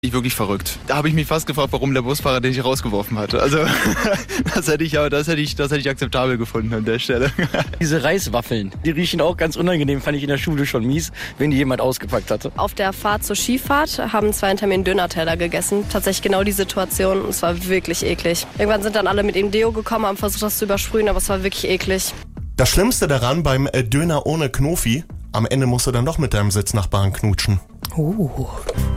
Wirklich verrückt. Da habe ich mich fast gefragt, warum der Busfahrer den nicht rausgeworfen hatte. Also das hätte ich akzeptabel gefunden an der Stelle. Diese Reiswaffeln, die riechen auch ganz unangenehm, fand ich in der Schule schon mies, wenn die jemand ausgepackt hatte. Auf der Fahrt zur Skifahrt haben 2 hinter mir einen Döner-Teller gegessen. Tatsächlich genau die Situation. Es war wirklich eklig. Irgendwann sind dann alle mit dem Deo gekommen, haben versucht, das zu übersprühen, aber es war wirklich eklig. Das Schlimmste daran beim Döner ohne Knofi, am Ende musst du dann doch mit deinem Sitznachbarn knutschen.